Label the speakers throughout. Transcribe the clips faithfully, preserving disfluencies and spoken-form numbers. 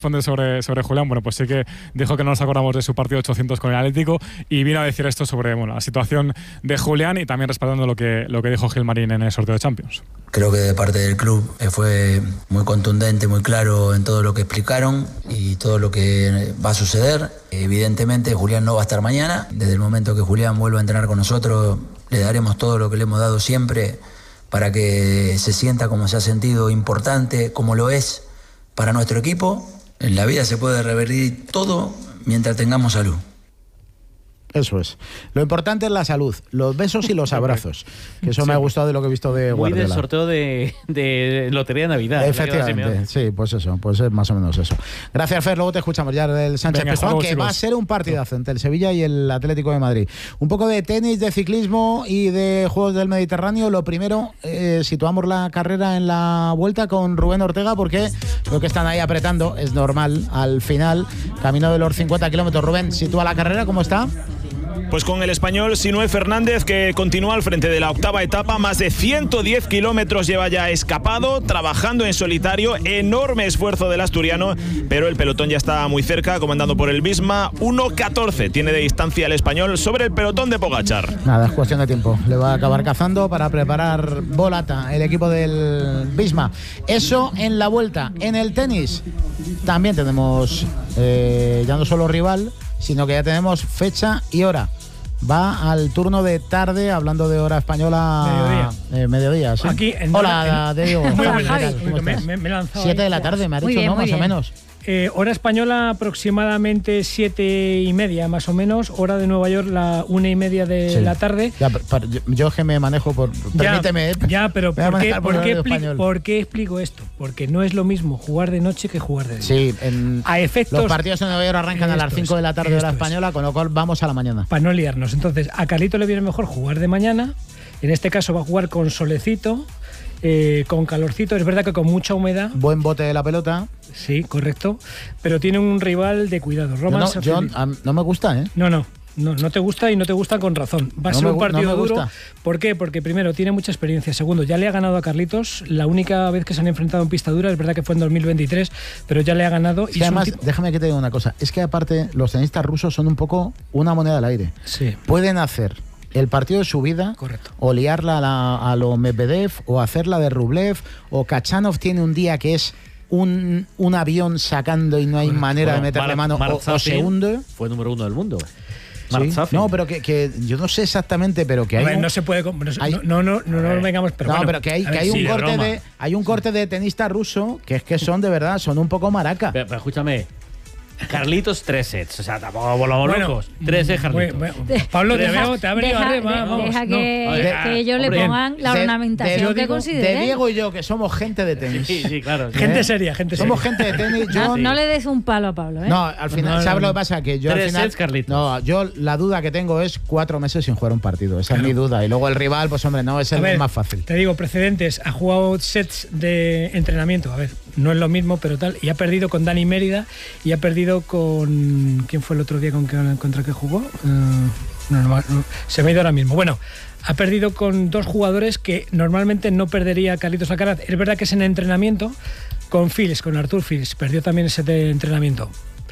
Speaker 1: Sobre, sobre Julián, bueno, pues sí que dijo que no nos acordamos de su partido ochocientos con el Atlético y vino a decir esto sobre bueno, la situación de Julián y también respaldando lo que, lo que dijo Gilmarín en el sorteo de Champions.
Speaker 2: Creo que de parte del club fue muy contundente, muy claro en todo lo que explicaron y todo lo que va a suceder. Evidentemente Julián no va a estar mañana. Desde el momento que Julián vuelva a entrenar con nosotros, le daremos todo lo que le hemos dado siempre para que se sienta como se ha sentido importante, como lo es para nuestro equipo. En la vida se puede revertir todo mientras tengamos salud.
Speaker 3: Eso es. Lo importante es la salud, los besos y los abrazos. Que eso sí. Me ha gustado de lo que he visto de Guardiola.
Speaker 4: Muy del sorteo de, de Lotería de Navidad.
Speaker 3: Efectivamente, sí, pues eso, pues es más o menos eso. Gracias, Fer, luego te escuchamos ya del Sánchez Pizjuán, que va a ser un partidazo entre el Sevilla y el Atlético de Madrid. Un poco de tenis, de ciclismo y de Juegos del Mediterráneo. Lo primero, eh, situamos la carrera en la vuelta con Rubén Ortega, porque creo que están ahí apretando, es normal, al final, camino de los cincuenta kilómetros. Rubén, sitúa la carrera, ¿cómo está?
Speaker 5: Pues con el español Sinué Fernández, que continúa al frente de la octava etapa, más de ciento diez kilómetros lleva ya escapado, trabajando en solitario, enorme esfuerzo del asturiano, pero el pelotón ya está muy cerca, comandado por el Visma. uno catorce tiene de distancia el español sobre el pelotón de Pogačar.
Speaker 3: Nada, es cuestión de tiempo, le va a acabar cazando para preparar Volata, el equipo del Visma. Eso en la vuelta. En el tenis también tenemos eh, ya no solo rival, sino que ya tenemos fecha y hora. Va al turno de tarde, hablando de hora española.
Speaker 6: Mediodía.
Speaker 3: Eh, mediodía, sí.
Speaker 6: Aquí en
Speaker 3: Hola, te digo.
Speaker 6: Muy
Speaker 3: Hola,
Speaker 6: Javi.
Speaker 3: ¿cómo
Speaker 6: Me,
Speaker 3: estás?
Speaker 6: me, me he lanzado
Speaker 3: Siete
Speaker 6: ahí.
Speaker 3: de la tarde, me ha
Speaker 6: Muy
Speaker 3: dicho,
Speaker 6: bien,
Speaker 3: ¿no?
Speaker 6: muy
Speaker 3: Más
Speaker 6: bien.
Speaker 3: o menos.
Speaker 6: Eh, hora española aproximadamente siete y media, más o menos. Hora de Nueva York, la una y media de
Speaker 3: Sí.
Speaker 6: la tarde.
Speaker 3: Ya, pero yo, yo que me manejo por... Permíteme, ¿eh?
Speaker 6: Ya, pero
Speaker 3: Me voy a
Speaker 6: ¿por qué,
Speaker 3: manejar por
Speaker 6: por, qué
Speaker 3: el
Speaker 6: expli-
Speaker 3: español.
Speaker 6: por qué explico esto? Porque no es lo mismo jugar de noche que jugar de día.
Speaker 3: Sí, en
Speaker 6: A efectos...
Speaker 3: los partidos en Nueva York arrancan a las
Speaker 6: Esto
Speaker 3: cinco
Speaker 6: es,
Speaker 3: de la tarde de
Speaker 6: esto
Speaker 3: la
Speaker 6: es.
Speaker 3: española, con lo cual vamos a la mañana.
Speaker 6: Para no liarnos. Entonces, a Carlito le viene mejor jugar de mañana. En este caso va a jugar con solecito, eh, con calorcito. Es verdad que con mucha humedad.
Speaker 3: Buen bote de la pelota.
Speaker 6: Sí, correcto. Pero tiene un rival de cuidado. Roman
Speaker 3: No,
Speaker 6: Safdie.
Speaker 3: yo, a- no me gusta, ¿eh?
Speaker 6: No, no. No, no te gusta y no te gusta con razón. Va a
Speaker 3: No
Speaker 6: ser
Speaker 3: me
Speaker 6: un
Speaker 3: gu-
Speaker 6: partido
Speaker 3: no me
Speaker 6: duro.
Speaker 3: gusta.
Speaker 6: ¿Por qué? Porque primero tiene mucha experiencia. Segundo, ya le ha ganado a Carlitos. La única vez que se han enfrentado en pista dura, es verdad que fue en dos mil veintitrés, pero ya le ha ganado.
Speaker 3: Es
Speaker 6: y
Speaker 3: que
Speaker 6: es un
Speaker 3: además,
Speaker 6: tipo-
Speaker 3: déjame que te diga una cosa. Es que aparte, los tenistas rusos son un poco una moneda al aire.
Speaker 6: Sí.
Speaker 3: Pueden hacer el partido de su vida,
Speaker 6: Correcto.
Speaker 3: o liarla a, la, a lo Medvedev, o hacerla de Rublev, o Kachanov tiene un día que es un, un avión sacando y no hay manera
Speaker 4: Bueno,
Speaker 3: de meterle
Speaker 4: Mar-
Speaker 3: mano, o, o
Speaker 4: Marzapin
Speaker 3: se hunde.
Speaker 4: Fue número uno del mundo.
Speaker 3: Sí.
Speaker 4: Marzapin.
Speaker 3: No, pero que, que yo no sé exactamente, pero que
Speaker 6: A
Speaker 3: hay
Speaker 6: ver,
Speaker 3: un-
Speaker 6: no se puede. com- No, se-
Speaker 3: hay-
Speaker 6: no, no, no, no, no vengamos. Pero
Speaker 3: no,
Speaker 6: bueno,
Speaker 3: pero que hay,
Speaker 6: a
Speaker 3: que
Speaker 6: ver,
Speaker 3: hay un
Speaker 6: sí,
Speaker 3: corte
Speaker 4: Roma.
Speaker 3: de hay un corte de tenista ruso que es que son de verdad, son un poco maraca.
Speaker 4: Pero, pero escúchame, Carlitos tres sets, o sea, tampoco volvamos
Speaker 6: Bueno,
Speaker 4: locos. Tres sets, Carlitos.
Speaker 6: Bueno, bueno, Pablo, te,
Speaker 4: Deja-
Speaker 6: veo, te ha venido
Speaker 7: deja,
Speaker 6: arriba.
Speaker 7: de-
Speaker 6: vamos,
Speaker 7: deja
Speaker 6: no.
Speaker 7: que,
Speaker 4: A ver,
Speaker 7: que
Speaker 4: ah,
Speaker 7: ellos
Speaker 4: hombre,
Speaker 7: le pongan la
Speaker 3: de-
Speaker 7: ornamentación
Speaker 6: de-
Speaker 7: que
Speaker 3: De
Speaker 7: consideren.
Speaker 3: Diego y yo, que somos gente de tenis.
Speaker 4: Sí, sí, claro.
Speaker 6: Gente
Speaker 3: ¿Eh?
Speaker 6: seria, gente seria.
Speaker 3: Somos gente de tenis. Yo,
Speaker 7: No,
Speaker 4: Sí.
Speaker 7: no le des un palo a Pablo, ¿eh?
Speaker 3: No, al final,
Speaker 6: No, no,
Speaker 3: ¿sabes
Speaker 6: no.
Speaker 3: lo que pasa? Que yo
Speaker 4: Tres
Speaker 3: al final.
Speaker 4: sets, Carlitos.
Speaker 3: No, yo la duda que tengo es cuatro meses sin jugar un partido. Esa es mi duda. Y luego el rival, pues hombre, no, es
Speaker 6: A
Speaker 3: el
Speaker 6: ver,
Speaker 3: más fácil.
Speaker 6: Te digo, precedentes. Ha jugado sets de entrenamiento. A ver, no es lo mismo, pero tal. Y ha perdido con Dani Mérida y ha perdido con. ¿Quién fue el otro día con que, contra que jugó? Eh, no, no, no, se me ha ido ahora mismo. Bueno, ha perdido con dos jugadores que normalmente no perdería Carlitos Alcaraz. Es verdad que es en entrenamiento con Fils, con Artur Fils. Perdió también ese de entrenamiento.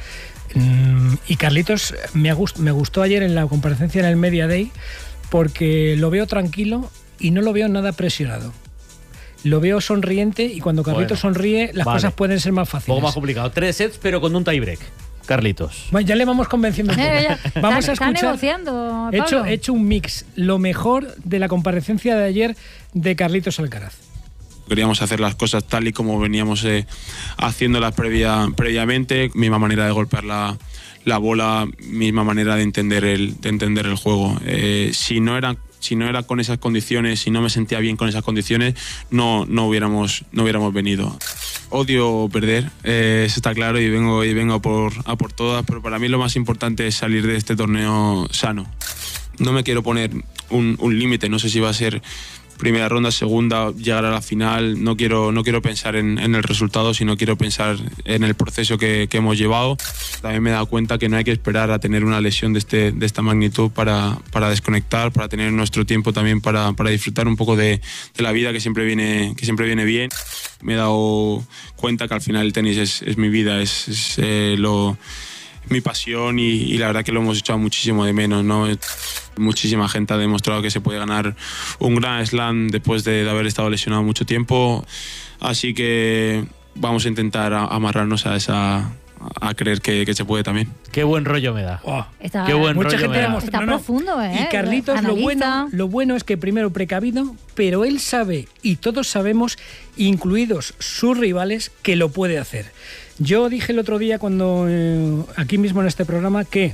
Speaker 6: Mm, y Carlitos me, ha gust- me gustó ayer en la comparecencia en el Media Day porque lo veo tranquilo y no lo veo nada presionado. Lo veo sonriente y cuando Carlitos
Speaker 4: Bueno,
Speaker 6: sonríe las
Speaker 4: vale.
Speaker 6: cosas pueden ser más
Speaker 4: Un poco
Speaker 6: fáciles.
Speaker 4: más complicado. Tres sets, pero con un tiebreak. Carlitos.
Speaker 6: Bueno, ya le vamos convenciendo un poco.
Speaker 7: Eh, ya,
Speaker 6: Vamos
Speaker 7: está,
Speaker 6: a
Speaker 7: está
Speaker 6: escuchar.
Speaker 7: negociando,
Speaker 6: He hecho,
Speaker 7: Pablo.
Speaker 6: he hecho un mix, lo mejor de la comparecencia de ayer de Carlitos Alcaraz.
Speaker 8: Queríamos hacer las cosas tal y como veníamos eh, haciéndolas previa, previamente, misma manera de golpear la, la bola, misma manera de entender el, de entender el juego. Eh, si no era si no era con esas condiciones, si no me sentía bien con esas condiciones, no, no, hubiéramos, no hubiéramos venido. Odio perder, eh, eso está claro, y vengo, y vengo a, por, a por todas, pero para mí lo más importante es salir de este torneo sano. No me quiero poner un, un límite, no sé si va a ser primera ronda, segunda, llegar a la final. No quiero, no quiero pensar en, en el resultado, sino quiero pensar en el proceso que, que hemos llevado. También me he dado cuenta que no hay que esperar a tener una lesión de, este, de esta magnitud para, para desconectar, para tener nuestro tiempo también para, para disfrutar un poco de, de la vida que siempre, viene, que siempre viene bien. Me he dado cuenta que al final el tenis es, es mi vida, es, es eh, lo, mi pasión y, y la verdad que lo hemos echado muchísimo de menos, ¿no? Muchísima gente ha demostrado que se puede ganar un Grand Slam después de, de haber estado lesionado mucho tiempo, así que vamos a intentar amarrarnos a esa... a creer que, que se puede también.
Speaker 4: Qué buen rollo me da.
Speaker 6: Oh,
Speaker 7: está,
Speaker 4: Qué buen
Speaker 6: mucha
Speaker 4: rollo
Speaker 6: gente
Speaker 4: me da.
Speaker 6: demostró-
Speaker 7: Está
Speaker 6: no, no.
Speaker 7: profundo, ¿eh?
Speaker 6: Y Carlitos, lo
Speaker 7: Analista.
Speaker 6: bueno, lo bueno es que primero precavido, pero él sabe, y todos sabemos, incluidos sus rivales, que lo puede hacer. Yo dije el otro día, cuando eh, aquí mismo en este programa, que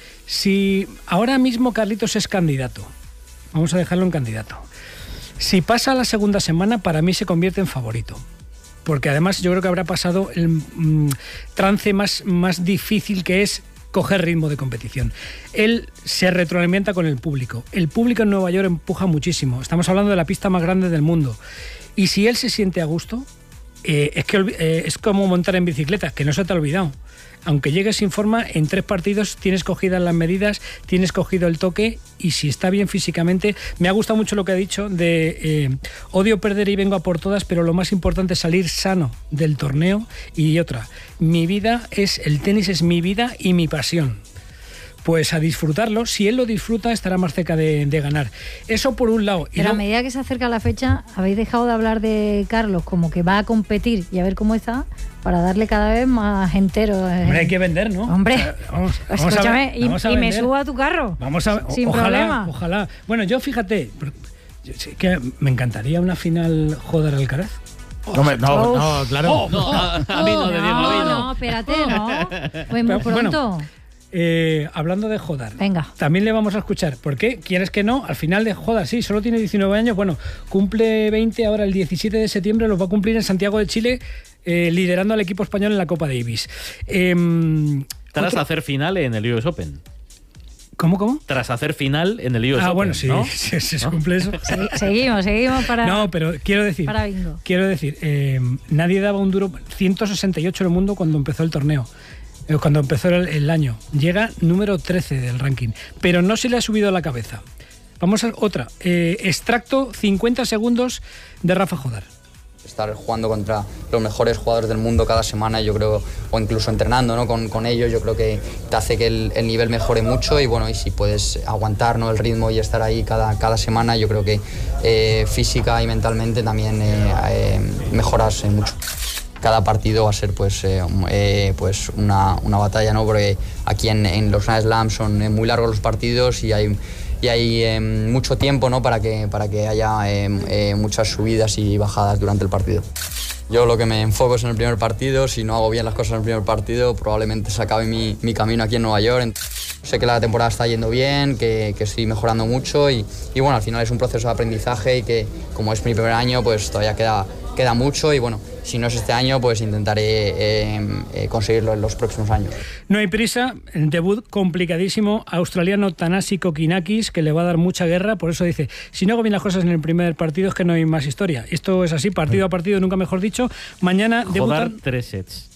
Speaker 6: si ahora mismo Carlitos es candidato, vamos a dejarlo en candidato, si pasa la segunda semana, para mí se convierte en favorito. Porque además yo creo que habrá pasado el mm, trance más, más difícil, que es coger ritmo de competición. Él se retroalimenta con el público. El público en Nueva York empuja muchísimo. Estamos hablando de la pista más grande del mundo. Y si él se siente a gusto, eh, es, que, eh, es como montar en bicicleta, que no se te ha olvidado. Aunque llegues sin forma, en tres partidos tienes cogidas las medidas, tienes cogido el toque, y si está bien físicamente... Me ha gustado mucho lo que ha dicho de eh, odio perder y vengo a por todas, pero lo más importante es salir sano del torneo. Y otra, mi vida es, el tenis es mi vida y mi pasión. Pues a disfrutarlo. Si él lo disfruta, estará más cerca de, de ganar. Eso por un lado. Y
Speaker 7: Pero a
Speaker 6: luego-
Speaker 7: medida que se acerca la fecha, habéis dejado de hablar de Carlos como que va a competir y a ver cómo está, para darle cada vez más entero. eh.
Speaker 6: Hombre, hay que vender, ¿no?
Speaker 7: Hombre,
Speaker 6: O sea, vamos, vamos a
Speaker 7: escúchame,
Speaker 6: ver-
Speaker 7: y,
Speaker 6: vamos a
Speaker 7: y me
Speaker 6: vender.
Speaker 7: subo a tu carro.
Speaker 6: Vamos a
Speaker 7: Sin
Speaker 6: ojalá,
Speaker 7: problema.
Speaker 6: ojalá. Bueno, yo fíjate, yo sé que me encantaría una final Joder Alcaraz.
Speaker 3: No, me- no,
Speaker 7: Oh.
Speaker 3: no, claro.
Speaker 4: No, a, a mí no, de Diego, a mí
Speaker 7: no,
Speaker 4: no.
Speaker 7: no, espérate, no. Pues muy
Speaker 6: Pero,
Speaker 7: pronto.
Speaker 6: bueno, Eh, hablando de Jodar,
Speaker 7: Venga.
Speaker 6: también le vamos a escuchar. ¿Por qué? ¿Quieres que no? Al final de Jodar, sí, solo tiene diecinueve años. Bueno, cumple veinte ahora el diecisiete de septiembre, los va a cumplir en Santiago de Chile, eh, liderando al equipo español en la Copa Davis. Eh,
Speaker 4: Tras
Speaker 6: otro-
Speaker 4: hacer final en el U S Open.
Speaker 6: ¿Cómo, cómo?
Speaker 4: Tras hacer final en el U S
Speaker 6: Ah,
Speaker 4: Open.
Speaker 6: bueno, sí,
Speaker 4: ¿no?
Speaker 6: sí, sí, se cumple eso.
Speaker 7: Segui- seguimos, seguimos para,
Speaker 6: No, pero quiero decir,
Speaker 7: para bingo.
Speaker 6: quiero decir, eh, nadie daba un duro. ciento sesenta y ocho en el mundo cuando empezó el torneo. eh, Cuando empezó el, el año. Llega número trece del ranking. Pero no se le ha subido a la cabeza. Vamos a otra. Eh, extracto cincuenta segundos de Rafa Jodar.
Speaker 9: Estar jugando contra los mejores jugadores del mundo cada semana, yo creo, o incluso entrenando, ¿no? con, con ellos, yo creo que te hace que el, el nivel mejore mucho, y bueno, y si puedes aguantar, ¿no? el ritmo y estar ahí cada, cada semana, yo creo que eh, física y mentalmente también eh, eh, mejoras eh, mucho. Cada partido va a ser pues, eh, eh, pues una, una batalla, ¿no? Porque aquí en, en los Grand Slam son eh, muy largos los partidos y hay y hay eh, mucho tiempo, ¿no? para, que, para que haya eh, eh, muchas subidas y bajadas durante el partido. Yo lo que me enfoco es en el primer partido. Si no hago bien las cosas en el primer partido, probablemente se acabe mi, mi camino aquí en Nueva York. Sé que la temporada está yendo bien, que, que estoy mejorando mucho y, y bueno, al final es un proceso de aprendizaje, y que como es mi primer año, pues todavía queda, queda mucho, y bueno, si no es este año, pues intentaré eh, eh, conseguirlo en los próximos años.
Speaker 6: No hay prisa, el debut complicadísimo, australiano Thanasi Kokinakis, que le va a dar mucha guerra. Por eso dice, si no hago bien las cosas en el primer partido, es que no hay más historia. Esto es así, partido a partido, nunca mejor dicho. Mañana
Speaker 4: Jodar
Speaker 6: debutan...
Speaker 4: tres sets.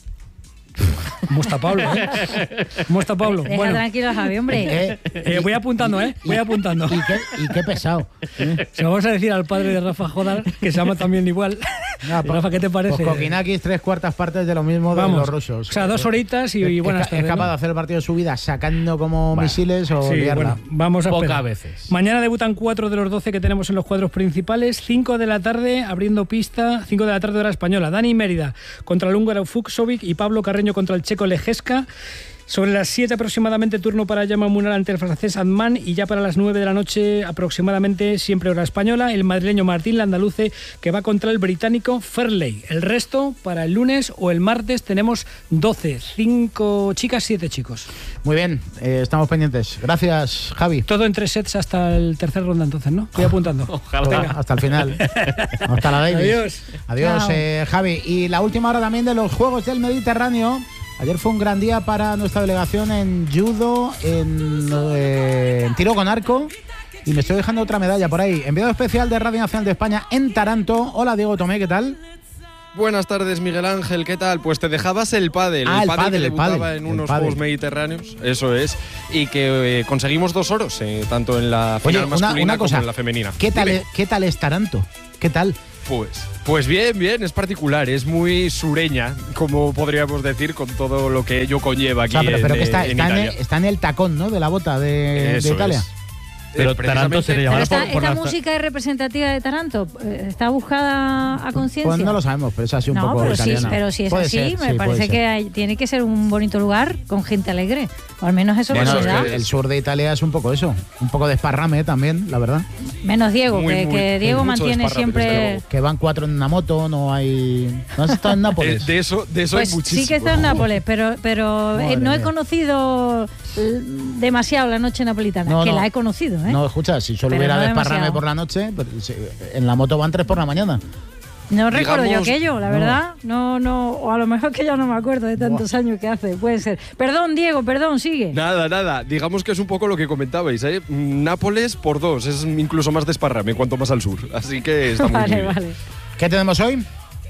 Speaker 6: ¿Cómo está Pablo? ¿eh? ¿Cómo está Pablo?
Speaker 7: Deja
Speaker 6: Bueno,
Speaker 7: tranquilo a Javi, hombre.
Speaker 3: Eh,
Speaker 6: eh, voy apuntando, ¿eh? Voy apuntando.
Speaker 3: y, qué, y qué pesado. ¿eh?
Speaker 6: Se lo vamos a decir al padre de Rafa Jodar, que se llama también igual.
Speaker 3: Ah, pues-
Speaker 6: Rafa, ¿qué te parece?
Speaker 3: Pues Kokinakis, tres cuartas partes de lo mismo de
Speaker 6: Vamos.
Speaker 3: los rusos.
Speaker 6: O sea, dos horitas y, y
Speaker 3: Es-
Speaker 6: buenas
Speaker 3: es,
Speaker 6: tardes,
Speaker 3: es capaz
Speaker 6: ¿no?
Speaker 3: de hacer el partido de su vida sacando como
Speaker 6: Bueno,
Speaker 3: misiles o
Speaker 6: sí,
Speaker 3: liarla.
Speaker 6: bueno, vamos a
Speaker 4: Pocas
Speaker 6: esperar.
Speaker 4: veces.
Speaker 6: Mañana debutan cuatro de los doce que tenemos en los cuadros principales. cinco de la tarde, abriendo pista. cinco de la tarde, hora española. Dani Mérida contra el húngaro Fuchsovic y Pablo Carreño contra el checo Lejeska. Sobre las siete aproximadamente, turno para Jaume Munar ante el francés Adman, y ya para las nueve de la noche aproximadamente, siempre hora española, el madrileño Martín Landaluce, que va contra el británico Fairley. El resto para el lunes o el martes tenemos doce, cinco chicas, siete chicos.
Speaker 3: Muy bien, eh, estamos pendientes. Gracias, Javi.
Speaker 6: Todo en tres sets hasta el tercer ronda, entonces, ¿no? Estoy apuntando.
Speaker 4: Ojalá.
Speaker 6: Venga.
Speaker 3: Hasta el final. Hasta la Davis.
Speaker 6: Adiós.
Speaker 3: Adiós,
Speaker 7: Chao.
Speaker 3: eh, Javi. Y la última hora también de los Juegos del Mediterráneo. Ayer fue un gran día para nuestra delegación en judo, en, eh, en tiro con arco. Y me estoy dejando otra medalla por ahí. Enviado especial de Radio Nacional de España en Taranto. Hola, Diego Tomé, ¿qué tal?
Speaker 10: Buenas tardes, Miguel Ángel, ¿qué tal? Pues te dejabas el pádel,
Speaker 3: ah,
Speaker 10: el pádel,
Speaker 3: pádel
Speaker 10: que
Speaker 3: el
Speaker 10: debutaba
Speaker 3: pádel,
Speaker 10: en unos
Speaker 3: pádel.
Speaker 10: Juegos Mediterráneos, eso es, y que eh, conseguimos dos oros, eh, tanto en la final
Speaker 3: Oye,
Speaker 10: masculina
Speaker 3: una, una cosa,
Speaker 10: como en la femenina.
Speaker 3: ¿Qué tal,
Speaker 10: Dime.
Speaker 3: es, ¿Qué tal es Taranto? ¿Qué tal?
Speaker 10: Pues, pues bien, bien, es particular, es muy sureña, como podríamos decir, con todo lo que ello conlleva aquí
Speaker 3: O sea, pero, pero
Speaker 10: en,
Speaker 3: que está,
Speaker 10: en
Speaker 3: está, en
Speaker 10: Italia.
Speaker 3: el, está en el tacón, ¿no? De la bota de,
Speaker 10: Eso
Speaker 3: de Italia.
Speaker 10: es.
Speaker 4: Pero
Speaker 10: Eh,
Speaker 4: Taranto se le
Speaker 7: Pero
Speaker 4: llamará
Speaker 7: esta,
Speaker 4: por, por
Speaker 7: esta
Speaker 4: la-
Speaker 7: música es representativa de Taranto. Eh, ¿Está buscada a conciencia?
Speaker 3: Pues no lo sabemos, pero es así un
Speaker 7: no,
Speaker 3: poco
Speaker 7: pero sí,
Speaker 3: italiana.
Speaker 7: pero si es
Speaker 3: Puede
Speaker 7: así,
Speaker 3: ser,
Speaker 7: me
Speaker 3: sí, puede
Speaker 7: parece
Speaker 3: ser.
Speaker 7: que hay- tiene que ser un bonito lugar con gente alegre. O al menos eso
Speaker 3: Bueno,
Speaker 7: es verdad.
Speaker 3: el, el sur de Italia es un poco eso, un poco de esparrame también, la verdad.
Speaker 7: Menos Diego,
Speaker 10: Muy,
Speaker 7: que,
Speaker 10: muy,
Speaker 7: que Diego
Speaker 10: mucho
Speaker 7: mantiene
Speaker 10: desparrame, desde
Speaker 7: siempre...
Speaker 10: luego.
Speaker 3: Que van cuatro en una moto, no hay... ¿No has estado en
Speaker 10: Eh,
Speaker 3: Nápoles?
Speaker 10: de eso, de eso
Speaker 7: Pues
Speaker 10: hay muchísimo.
Speaker 7: sí que está en Nápoles, pero, pero
Speaker 3: Madre
Speaker 7: eh, no he
Speaker 3: mía.
Speaker 7: conocido eh, demasiado la noche napolitana,
Speaker 3: No,
Speaker 7: que
Speaker 3: no.
Speaker 7: la he conocido, ¿eh?
Speaker 3: No, escucha, si solo
Speaker 7: Pero
Speaker 3: hubiera
Speaker 7: no
Speaker 3: desparrame
Speaker 7: demasiado.
Speaker 3: por la noche, pero si- en la moto van tres por la mañana.
Speaker 7: No recuerdo yo
Speaker 10: Digamos-
Speaker 7: aquello, la
Speaker 3: no.
Speaker 7: verdad. No, no, o a lo mejor que ya no me acuerdo de tantos años que hace, puede ser. Perdón, Diego, perdón, sigue.
Speaker 10: Nada, nada. Digamos que es un poco lo que comentabais, ¿eh? Nápoles por dos, es incluso más desparrame cuanto más al sur. Así que está muy, muy
Speaker 7: Vale,
Speaker 10: bien.
Speaker 7: vale.
Speaker 3: ¿Qué tenemos hoy?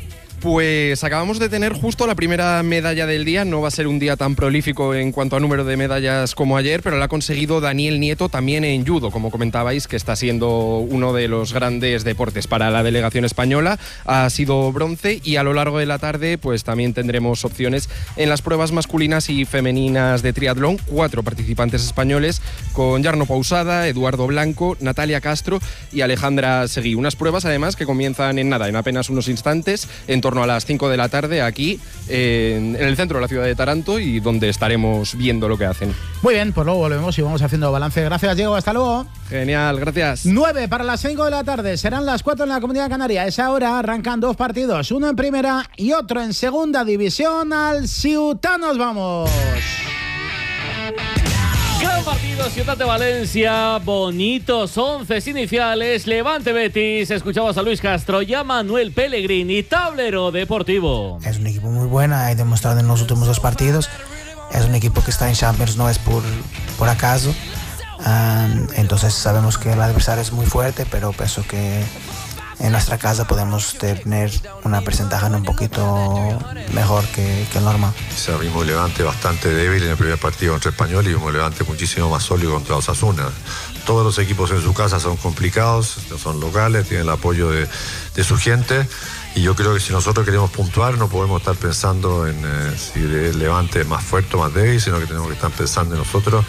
Speaker 10: Pues acabamos de tener justo la primera medalla del día. No va a ser un día tan prolífico en cuanto a número de medallas como ayer, pero la ha conseguido Daniel Nieto también en judo, como comentabais, que está siendo uno de los grandes deportes para la delegación española. Ha sido bronce y a lo largo de la tarde pues también tendremos opciones en las pruebas masculinas y femeninas de triatlón. Cuatro participantes españoles con Jarno Pausada, Eduardo Blanco, Natalia Castro y Alejandra Seguí. Unas pruebas además que comienzan en nada, en apenas unos instantes, en torno a las cinco de la tarde aquí en, en el centro de la ciudad de Taranto y donde estaremos viendo lo que hacen.
Speaker 3: Muy bien, pues luego volvemos y vamos haciendo balance. Gracias, Diego, hasta luego.
Speaker 10: Genial, gracias.
Speaker 3: nueve para las cinco de la tarde, serán las cuatro en la Comunidad Canaria. Esa hora arrancan dos partidos, uno en primera y otro en segunda división. Al Ciutat nos vamos.
Speaker 4: Gran partido, Ciutat de Valencia, bonitos once iniciales, Levante Betis, escuchabas a Luis Castro y a Manuel Pellegrini, Tablero Deportivo.
Speaker 11: Es un equipo muy bueno, ha demostrado en los últimos dos partidos, es un equipo que está en Champions, no es por, por acaso, um, entonces sabemos que el adversario es muy fuerte, pero pienso que en nuestra casa podemos tener una porcentaje un poquito mejor que, que el normal.
Speaker 12: Se vimos Levante bastante débil en el primer partido contra Español y vimos Levante muchísimo más sólido contra Osasuna. Todos los equipos en su casa son complicados, son locales, tienen el apoyo de, de su gente y yo creo que si nosotros queremos puntuar no podemos estar pensando en eh, si el Levante es más fuerte o más débil, sino que tenemos que estar pensando en nosotros.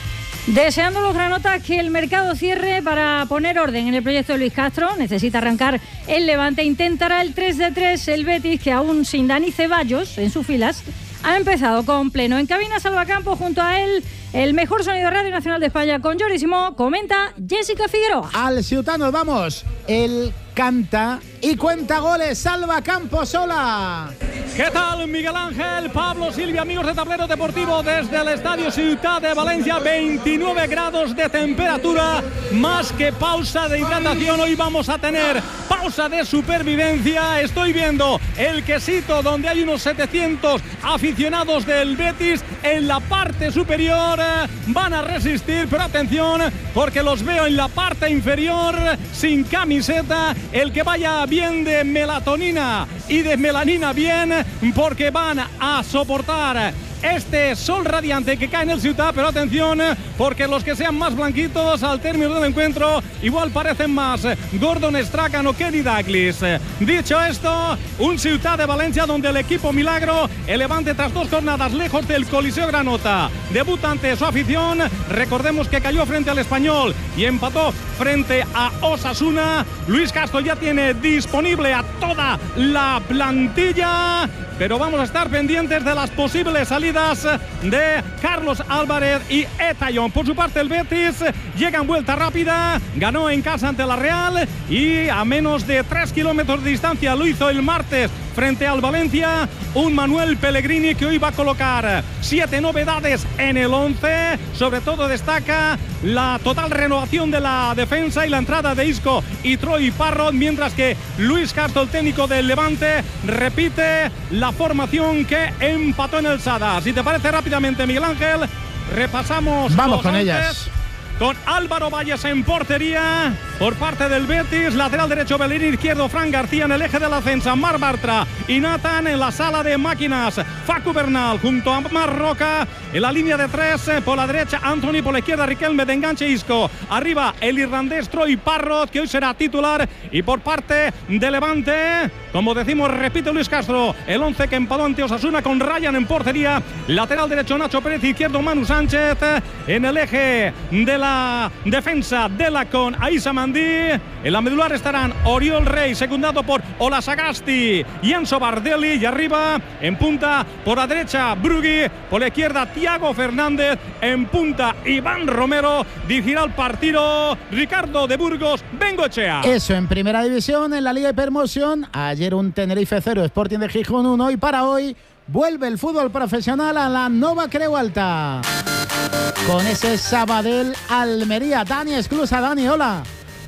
Speaker 7: Deseando los granotas que el mercado cierre para poner orden en el proyecto de Luis Castro. Necesita arrancar el Levante. Intentará el tres de tres el Betis, que aún sin Dani Ceballos en sus filas ha empezado con pleno. En cabina Salvacampo, junto a él el mejor sonido Radio Nacional de España con Jordi Simó, comenta Jessica Figueroa.
Speaker 3: Al Ciutat nos vamos. Él canta y cuenta goles. Salva Camposola.
Speaker 13: ¿Qué tal, Miguel Ángel, Pablo, Silvia, amigos de Tablero Deportivo desde el Estadio Ciutat de Valencia? veintinueve grados de temperatura, más que pausa de hidratación. Hoy vamos a tener pausa de supervivencia. Estoy viendo el quesito donde hay unos setecientos aficionados del Betis en la parte superior. Van a resistir, pero atención, porque los veo en la parte inferior sin camiseta. El que vaya bien de melatonina y de melanina bien, porque van a soportar este sol radiante que cae en el Ciutat, pero atención, porque los que sean más blanquitos al término del encuentro igual parecen más Gordon Strachan o Kenny Dalglish. Dicho esto, un Ciutat de Valencia donde el equipo milagro, el Levante tras dos jornadas lejos del Coliseo Granota, debuta ante su afición. Recordemos que cayó frente al Español y empató frente a Osasuna. Luis Castro ya tiene disponible a toda la plantilla, pero vamos a estar pendientes de las posibles salidas de Carlos Álvarez y Etayón. Por su parte, el Betis llega en vuelta rápida, ganó en casa ante la Real y a menos de tres kilómetros de distancia lo hizo el martes frente al Valencia. Un Manuel Pellegrini que hoy va a colocar siete novedades en el once. Sobre todo destaca la total renovación de la defensa y la entrada de Isco y Troy Parrott, mientras que Luis Castro, el técnico del Levante, repite la formación que empató en el Sada. Si te parece, rápidamente, Miguel Ángel, repasamos.
Speaker 3: Vamos
Speaker 13: los
Speaker 3: con
Speaker 13: once,
Speaker 3: ellas.
Speaker 13: Con Álvaro Valles en portería, por parte del Betis. Lateral derecho Bellerín, izquierdo Fran García. En el eje de la defensa Marc Bartra y Nathan. En la sala de máquinas Facu Bernal junto a Marc Roca. En la línea de tres, por la derecha Anthony, por la izquierda Riquelme, de enganche Isco. Arriba el irlandés Troy Parrott, que hoy será titular. Y por parte de Levante, como decimos, repite Luis Castro, el once que empató ante Osasuna con Ryan en portería. Lateral derecho Nacho Pérez, izquierdo Manu Sánchez. En el eje de la defensa Dela con Aissa Mandi. En la medular estarán Oriol Rey, secundado por Ola Sagasti y Enzo Bardelli. Y arriba, en punta, por la derecha Brugui, por la izquierda Thiago Fernández. En punta Iván Romero. Dirigirá el partido Ricardo de Burgos Bengoechea.
Speaker 3: Eso en primera división. En la Liga Hipermotion, ayer un Tenerife cero, Sporting de Gijón uno. Y para hoy vuelve el fútbol profesional a la Nova Creu Alta con ese Sabadell Almería. Dani Esclusa. Dani, hola.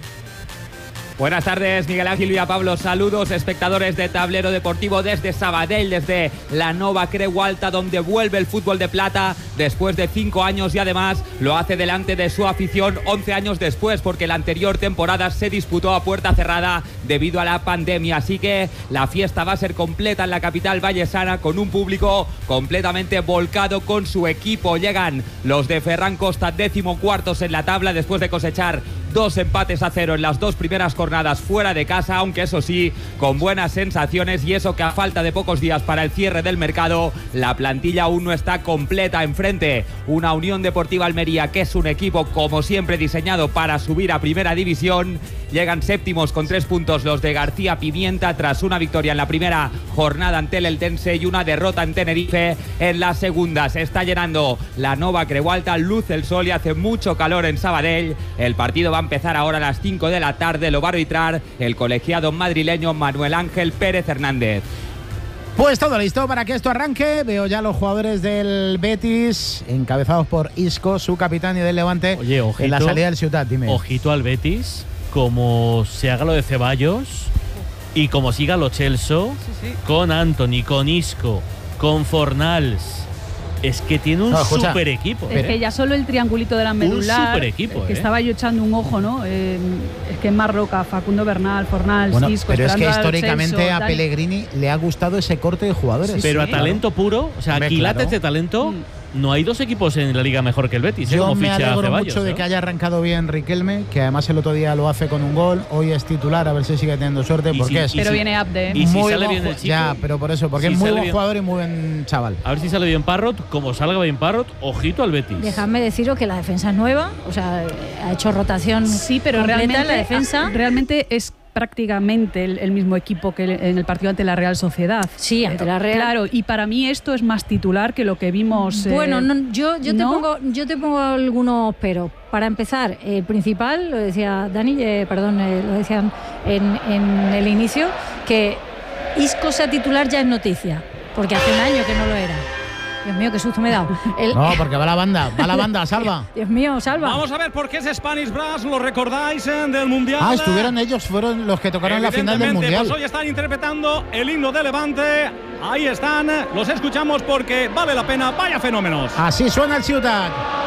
Speaker 14: Buenas tardes, Miguel Ángel y a Pablo. Saludos, espectadores de Tablero Deportivo desde Sabadell, desde la Nova Creu Alta, donde vuelve el fútbol de plata después de cinco años y además lo hace delante de su afición once años después, porque la anterior temporada se disputó a puerta cerrada debido a la pandemia. Así que la fiesta va a ser completa en la capital vallesana, con un público completamente volcado con su equipo. Llegan los de Ferran Costa, décimo cuartos en la tabla, después de cosechar dos empates a cero en las dos primeras jornadas fuera de casa, aunque eso sí, con buenas sensaciones, y eso que a falta de pocos días para el cierre del mercado, la plantilla aún no está completa. Enfrente, una Unión Deportiva Almería, que es un equipo como siempre diseñado para subir a primera división. Llegan séptimos con tres puntos los de García Pimienta, tras una victoria en la primera jornada ante el Eltense y una derrota en Tenerife en la segunda. Se está llenando la Nova Creu Alta, luce el sol y hace mucho calor en Sabadell. El partido va a empezar ahora a las cinco de la tarde, lo va a arbitrar el colegiado madrileño Manuel Ángel Pérez Hernández.
Speaker 3: Pues todo listo para que esto arranque. Veo ya los jugadores del Betis, encabezados por Isco, su capitán, y del Levante.
Speaker 4: Oye, ojito,
Speaker 3: en la salida del Ciutat. Dime.
Speaker 4: Ojito al Betis, como se haga lo de Ceballos y como siga lo Chelsea, sí, sí. con Anthony, con Isco, con Fornals. Es que tiene un no, super equipo.
Speaker 15: Es que ya solo el triangulito de la medular.
Speaker 4: Un super equipo.
Speaker 15: Que
Speaker 4: eh.
Speaker 15: estaba yo echando un ojo, ¿no? Eh, es que es Marc Roca, Facundo Bernal, Fornals,
Speaker 3: bueno,
Speaker 15: Isco.
Speaker 3: Pero es que históricamente Celso, a Dani. Pellegrini le ha gustado ese corte de jugadores.
Speaker 4: Sí, pero
Speaker 3: sí,
Speaker 4: a talento
Speaker 3: claro.
Speaker 4: puro, o sea,
Speaker 3: Hombre,
Speaker 4: quilates
Speaker 3: claro.
Speaker 4: de talento. Mm. No hay dos equipos en la liga mejor que el Betis.
Speaker 3: Yo
Speaker 4: ¿eh? Como
Speaker 3: me
Speaker 4: ficha
Speaker 3: alegro
Speaker 4: Ceballos,
Speaker 3: mucho
Speaker 4: ¿no?
Speaker 3: de que haya arrancado bien Riquelme, que además el otro día lo hace con un gol. Hoy es titular, a ver si sigue teniendo suerte. Porque
Speaker 4: si,
Speaker 3: es
Speaker 15: pero
Speaker 4: si,
Speaker 15: viene Abde.
Speaker 4: Y si
Speaker 3: muy
Speaker 4: sale
Speaker 3: buen,
Speaker 4: bien el chico.
Speaker 3: Ya, pero por eso, porque si es muy buen bien, jugador y muy buen chaval.
Speaker 4: A ver si sale bien Parrott. Como salga bien Parrott, ojito al Betis.
Speaker 7: Dejadme deciros que la defensa es nueva, o sea, ha hecho rotación.
Speaker 15: Sí, pero realmente
Speaker 7: en la defensa.
Speaker 15: Realmente es prácticamente el, el mismo equipo que en el partido ante la Real Sociedad.
Speaker 7: Sí, ante la Real.
Speaker 15: Claro, y para mí esto es más titular que lo que vimos.
Speaker 7: Bueno,
Speaker 15: eh,
Speaker 7: no, yo, yo, te
Speaker 15: ¿no?
Speaker 7: pongo, yo te pongo algunos pero. Para empezar, el principal, lo decía Dani, eh, perdón, eh, lo decían en, en el inicio, que Isco sea titular ya es noticia, porque hace un año que no lo era. Dios mío, qué susto me he dado. El...
Speaker 3: No, porque va la banda, va la banda, Salva.
Speaker 7: Dios mío, Salva.
Speaker 13: Vamos a ver por qué es Spanish Brass, ¿lo recordáis eh, del Mundial?
Speaker 3: Ah, estuvieron ellos, fueron los que tocaron la final del Mundial.
Speaker 13: Pues hoy están interpretando el himno de Levante. Ahí están, los escuchamos porque vale la pena, vaya fenómenos.
Speaker 3: Así suena el Ciutat.